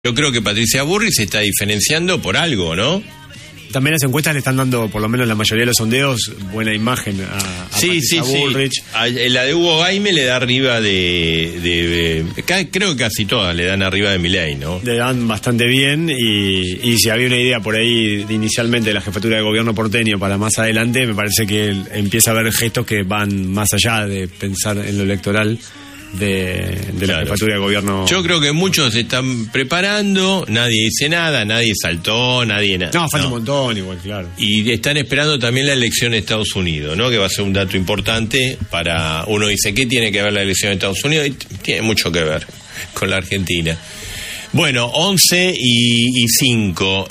Yo creo que Patricia Bullrich se está diferenciando por algo, ¿no? También las encuestas le están dando, por lo menos la mayoría de los sondeos, buena imagen a Patricia Bullrich. Sí. La de Hugo Gaime le da arriba creo que casi todas le dan arriba de Milei, ¿no? Le dan bastante bien y si había una idea por ahí inicialmente de la jefatura de gobierno porteño para más adelante, me parece que empieza a haber gestos que van más allá de pensar en lo electoral de la jefatura de gobierno. Yo creo que muchos se están preparando, nadie dice nada, nadie saltó, nadie nada. No, falta un montón igual, claro. Y están esperando también la elección de Estados Unidos, ¿no? Que va a ser un dato importante para... Uno dice, ¿qué tiene que ver la elección de Estados Unidos? Y tiene mucho que ver con la Argentina. Bueno, 11 y 5.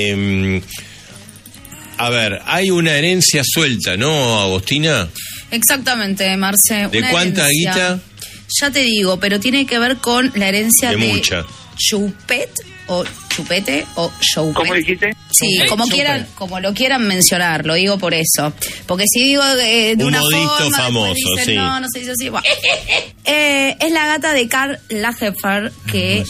A ver, hay una herencia suelta, ¿no, Agostina? Exactamente, Marce. ¿De cuánta guita? Ya te digo, pero tiene que ver con la herencia de mucha. Chupet o Chupete o Choupet. ¿Cómo dijiste? Sí, como lo quieran mencionar, lo digo por eso. Porque si digo de un una modisto forma, famoso, dicen, sí. No se dice así. Bueno. Es la gata de Karl Lagerfeld que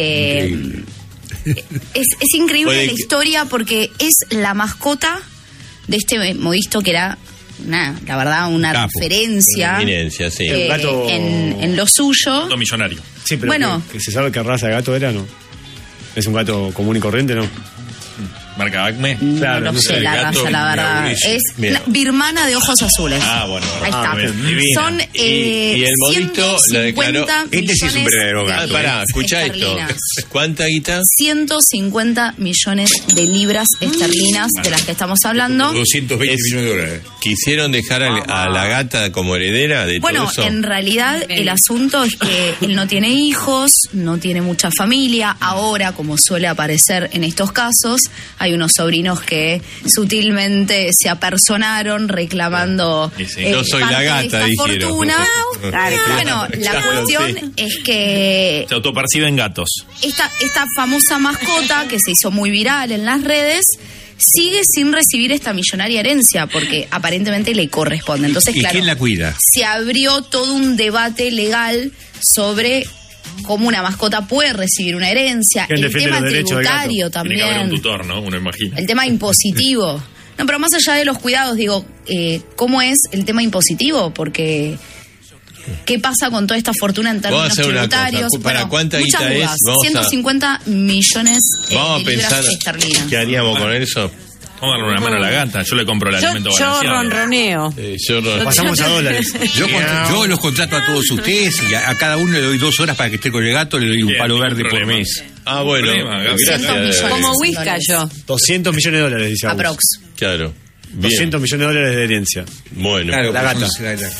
es increíble la historia porque es la mascota de este modisto que era la verdad, una referencia sí. en lo suyo. Gato millonario. Sí, pero bueno, que se sabe qué raza de gato era, ¿no? ¿Es un gato común y corriente, no? Marca Acme. Claro, no sé la raza, la verdad. Es birmana de ojos azules. Ah, bueno. Ahí está. Son y el modito la declaró. Este sí es un verdadero gato. Pará, escuchá esto. ¿Cuánta guita? 150 millones de libras esterlinas de las que estamos hablando. 220 millones de dólares. ¿Quisieron dejar a la gata como heredera de todo eso? Bueno, en realidad el asunto es que él no tiene hijos, no tiene mucha familia. Ahora, como suele aparecer en estos casos, hay unos sobrinos que sutilmente se apersonaron reclamando yo soy la gata, dijeron. Fortuna. Bueno, la cuestión es que se autoperciben gatos. Esta famosa mascota que se hizo muy viral en las redes sigue sin recibir esta millonaria herencia porque aparentemente le corresponde. Entonces, ¿Y quién la cuida? Se abrió todo un debate legal sobre cómo una mascota puede recibir una herencia, el tema tributario también. Tiene que haber un tutor, ¿no? Uno imagina. El tema impositivo. No, pero más allá de los cuidados, digo, ¿cómo es el tema impositivo? Porque ¿qué pasa con toda esta fortuna en términos tributarios? ¿Para cuánta guita es? 150 millones vamos de a libras pensar esterlinas. ¿Qué haríamos con eso? Vamos a darle una mano a la gata. Yo le compro el alimento balanceado. Yo ronroneo. Pasamos a dólares. Yo los contrato a todos ustedes y a cada uno le doy 2 horas para que esté con el gato, le doy un palo verde por mes. Ah, bueno. Gracias. Como Whisca yo. 200 millones de dólares, dice Aprox. Claro. Bien. 200 millones de dólares de herencia. Bueno, claro, la gata.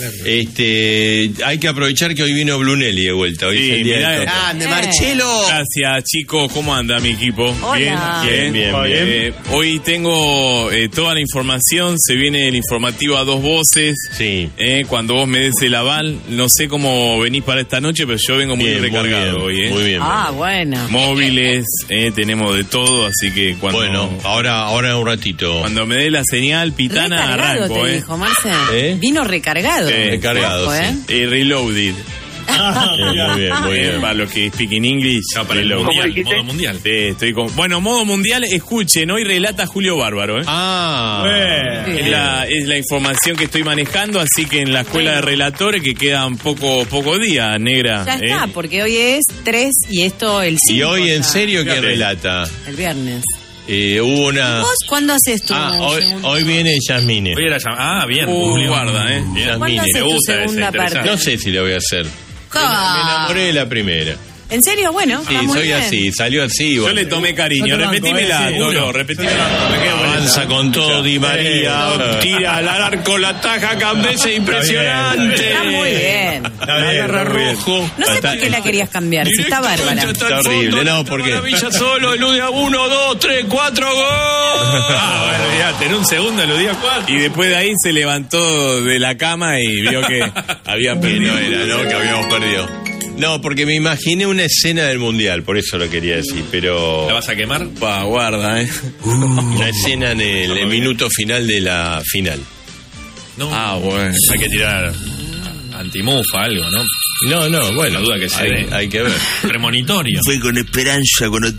Hay que aprovechar que hoy vino Brunelli de vuelta. Hoy es el día del Toto. ¡Grande, Marcelo! Gracias, chicos. ¿Cómo anda mi equipo? Hola. Bien. Hoy tengo toda la información. Se viene el informativo a 2 voces. Sí. Cuando vos me des el aval, no sé cómo venís para esta noche, pero yo vengo muy recargado hoy. Muy bien. Ah, bueno. Móviles, tenemos de todo, así que cuando... Bueno, ahora un ratito. Cuando me dé la señal, pitana, recargado, arranco, te dijo, Marce. Vino recargado. Recargado, Ojo, sí. Reloaded. Muy bien. Para los que speak in English. para el modo mundial. Sí, estoy con... Bueno, modo mundial, escuchen, hoy relata Julio Bárbaro. Es la información que estoy manejando, así que en la escuela de relatores que quedan poco día, negra. Ya está, porque hoy es 3 y esto el 5. ¿Y hoy en serio qué relata? El viernes. Hubo una... ¿Vos cuándo haces tu hoy viene Yasmine. Hoy era bien, guarda, ¿Cuándo haces tu segunda parte? No sé si lo voy a hacer. Me enamoré de la primera. ¿En serio? Bueno, sí, soy bien. Así, salió así. Yo le tomé cariño. Repetímela, Toro, repetímela. Avanza con todo Di María, tira al arco, la taja Cambese, impresionante. Está muy bien. Agarra rojo. No sé por qué la querías cambiar, si está bárbara. Está horrible, no, porque... Maravilla solo, elude a 1, 2, 3, 4, gol. Bueno, fíjate, en un segundo eludía 4. Y después de ahí se levantó de la cama y vio que habían perdido. Que habíamos perdido. No, porque me imaginé una escena del Mundial, por eso lo quería decir, pero... ¿La vas a quemar? Guarda, Una escena en el minuto final de la final. No. Bueno. Hay que tirar antimufa, algo, ¿no? No, bueno, la duda que se hay que ver. Premonitorio. Fue con esperanza cuando